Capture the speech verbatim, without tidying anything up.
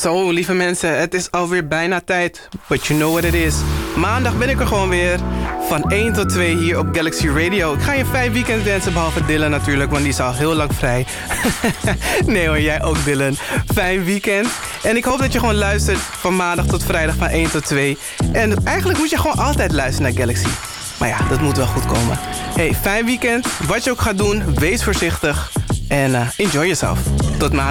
Zo, lieve mensen, het is alweer bijna tijd. But you know what it is. Maandag ben ik er gewoon weer. Van één tot twee hier op Galaxy Radio. Ik ga je vijf weekends dansen, behalve Dylan natuurlijk, want die is al heel lang vrij. Nee hoor, jij ook Dylan. Fijn weekend. En ik hoop dat je gewoon luistert van maandag tot vrijdag van één tot twee. En eigenlijk moet je gewoon altijd luisteren naar Galaxy. Maar ja, dat moet wel goed komen. Hey, fijn weekend. Wat je ook gaat doen, wees voorzichtig. En uh, enjoy yourself. Tot maandag.